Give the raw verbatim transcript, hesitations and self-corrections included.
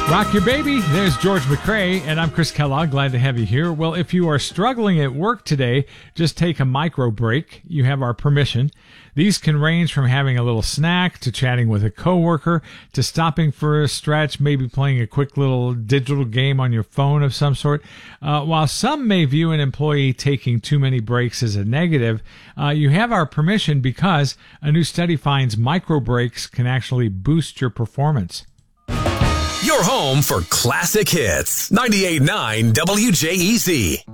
Rock your baby. There's George McCrae, and I'm Chris Kellogg. Glad to have you here. Well, if you are struggling at work today, just take a micro break. You have our permission. These can range from having a little snack to chatting with a coworker to stopping for a stretch, maybe playing a quick little digital game on your phone of some sort. Uh, while some may view an employee taking too many breaks as a negative, uh, you have our permission because a new study finds micro breaks can actually boost your performance. Your home for classic hits. ninety-eight point nine W J E Z.